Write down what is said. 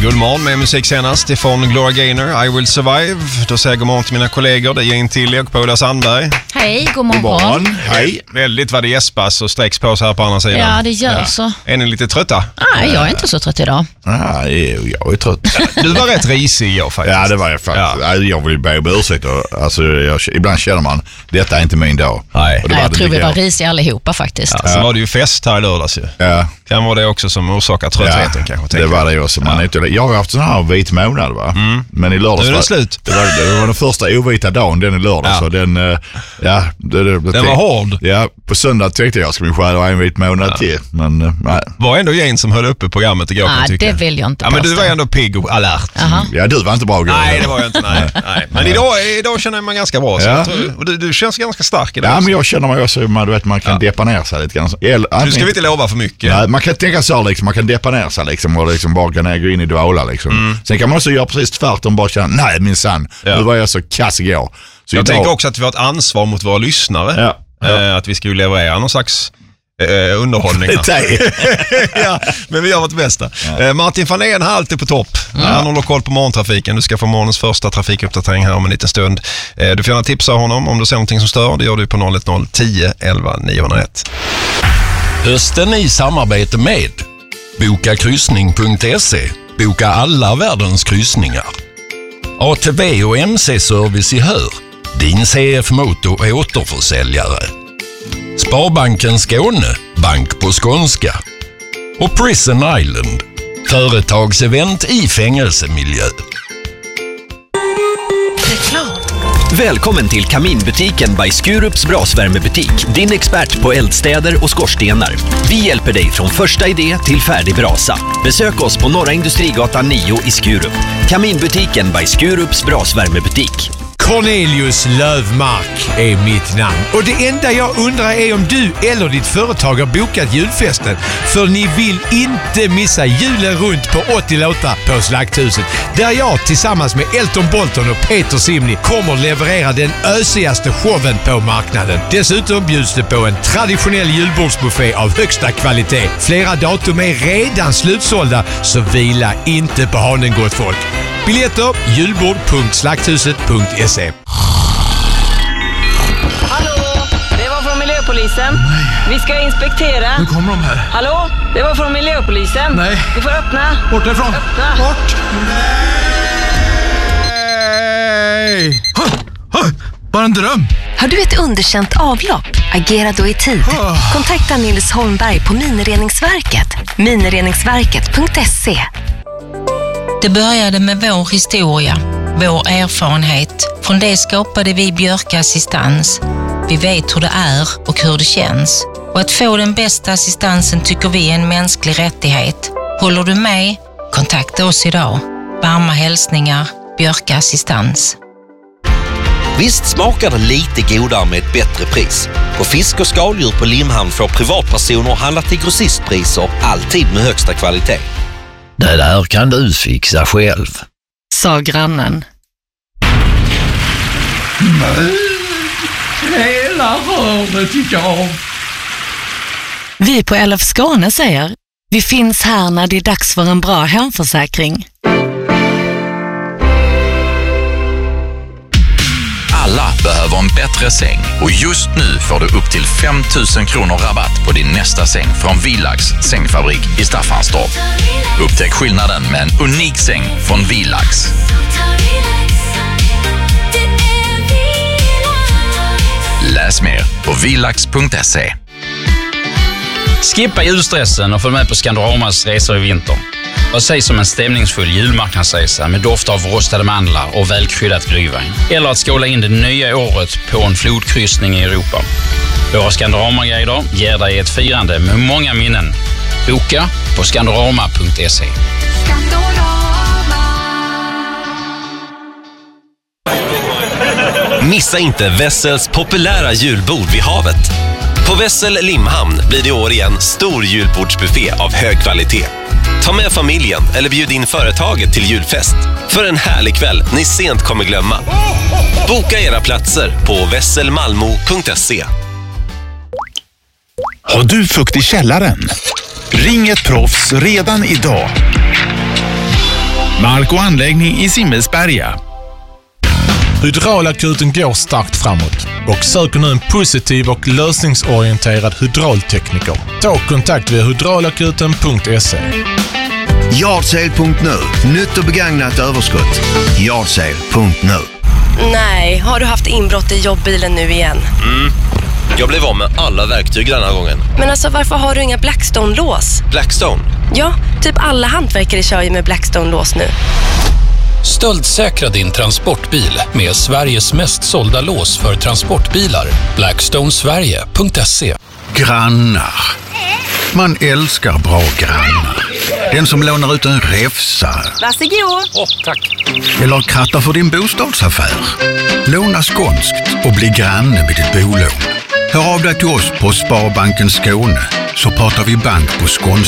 Guldmorgon med musik senast ifrån Gloria Gaynor, I Will Survive. Då säger god morgon till mina kollegor. Det är Jane Tilly och Paula Sandberg. Hej, god morgon. Hej. Väldigt vad det gäspas och sträcks på så här på andra sidan. Ja, det gör så. Är ni lite trötta? Nej, jag är inte så trött idag. Nej, jag är trött. Du var rätt risig igår faktiskt. Ja, det var jag faktiskt. Ja. Jag vill be om ursäkt. Alltså, ibland känner man, detta är inte min dag. Nej. Och det jag tror vi var risiga allihopa faktiskt. Ja, så var det ju fest här i lördags ju. Ja. Kan vara det också som orsakar tröttheten kanske. Det var det också. Jag har haft sån här vit månad va. Men i lördags nu är det slut. Det var den första ovita dagen, den i lördag. Ja. Så den var hård. Ja, på söndag tyckte jag skulle skära en vit månad till. Men nej. Var ändå Jane som höll uppe programmet igår. Nej, det vill jag inte påstå. Men du var ändå pigg och alert. Ja, du var inte bra. Nej, det var jag inte. Nej. Men idag känner man ganska bra. Så jag tror, och du känns ganska stark idag. Ja, men jag känner mig också, man kan deppa ner sig lite grann. Nu ska vi inte lova för mycket. Nej, man kan tänka så liksom, man kan deppa ner sig liksom, och liksom bara gå in i dvala liksom. Sen kan man också göra precis tvärtom, bara känna, nej minsann, nu var jag så kass igår. Så jag tänker också att vi har ett ansvar mot våra lyssnare. Att vi ska ju leverera någon slags underhållning. Ja, men vi gör vårt bästa. Martin Fahnén har alltid på topp. Han håller koll på morgontrafiken. Du ska få morgonens första trafikuppdatering här om en liten stund. Du får gärna tipsa honom om du ser någonting som stör. Det gör du på 010 10 11 901. Hösten i samarbete med bokakryssning.se. Boka alla världens kryssningar. ATV och MC-service i Hör. Din CF Moto återförsäljare. Sparbanken Skåne, bank på skånska. Och Prison Island, företagsevent i fängelsemiljö. Välkommen till Kaminbutiken by Skurups brasvärmebutik. Din expert på eldstäder och skorstenar. Vi hjälper dig från första idé till färdig brasa. Besök oss på Norra Industrigatan 9 i Skurup. Kaminbutiken by Skurups brasvärmebutik. Cornelius Lövmark är mitt namn. Och det enda jag undrar är om du eller ditt företag har bokat julfesten. För ni vill inte missa julen runt på 80 låtar på Slakthuset. Där jag tillsammans med Elton Bolton och Peter Simni kommer leverera den ösigaste showen på marknaden. Dessutom bjuds det på en traditionell julbordsbuffé av högsta kvalitet. Flera datum är redan slutsålda, så vila inte på hanen gott folk. Biljetter julbord.slakthuset.se. Hallå, det var från miljöpolisen. Nej. Vi ska inspektera. Nu kommer de här. Hallå, det var från miljöpolisen. Nej. Du får öppna. Bort därifrån. Öppna. Bort. Nej. Bara en dröm. Har du ett underkänt avlopp? Agera då i tid. Kontakta Nils Holmberg på Minireningsverket. Minireningsverket.se. Det började med vår historia, vår erfarenhet. Från det skapade vi Björka Assistans. Vi vet hur det är och hur det känns. Och att få den bästa assistansen tycker vi är en mänsklig rättighet. Håller du med? Kontakta oss idag. Varma hälsningar, Björka Assistans. Visst smakar det lite godare med ett bättre pris. På fisk och skaldjur på Limhamn får privatpersoner handla till grossistpriser, alltid med högsta kvalitet. Det där kan du fixa själv, sa grannen. Nej, hela hörnet tycker jag om. Vi på LF Skåne säger, vi finns här när det är dags för en bra hemförsäkring. Alla behöver en bättre säng och just nu får du upp till 5 000 kronor rabatt på din nästa säng från Vilax sängfabrik i Staffanstorp. Upptäck skillnaden med en unik säng från Vilax. Läs mer på vilax.se. Skippa julstressen och följ med på Scandoramas resor i vintern. Vad sägs om en stämningsfull julmarknadsresa med doft av rostade mandlar och välkryddat glühwein? Eller att skåla in det nya året på en flodkryssning i Europa. Våra Scandorama-guider ger dig ett firande med många minnen. Boka på scandorama.se. Missa inte Wessels populära julbord vid havet. På Wessel Limhamn blir det år igen stor julbordsbuffé av hög kvalitet. Ta med familjen eller bjud in företaget till julfest för en härlig kväll ni sent kommer glömma. Boka era platser på vesselmalmo.se. Har du fukt i källaren? Ring ett proffs redan idag. Mark och anläggning i Simmelsberga. Hydraulakuten går starkt framåt och söker nu en positiv och lösningsorienterad hydraultekniker. Ta kontakt via hydraulakuten.se. Yardsale.nu. Nytt och begagnat överskott. Yardsale.nu. Nej, har du haft inbrott i jobbbilen nu igen? Jag blev av med alla verktyg den här gången. Men alltså, varför har du inga Blackstone-lås? Blackstone? Ja, typ alla hantverkare kör ju med Blackstone-lås nu. Stöldsäkra din transportbil med Sveriges mest sålda lås för transportbilar. Blackstonesverige.se. Grannar. Man älskar bra grannar. Den som lånar ut en räfsa. Varsågod. Tack. Eller krattar för din bostadsaffär. Låna skånskt och bli granne med ditt bolån. Hör av dig till oss på Sparbanken Skåne så pratar vi bank på skånska.